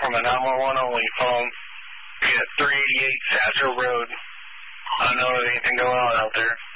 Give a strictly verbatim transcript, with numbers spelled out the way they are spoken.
from a nine one one only phone. Be at three eighty-eight Satchel Road. I don't know if anything going on out there.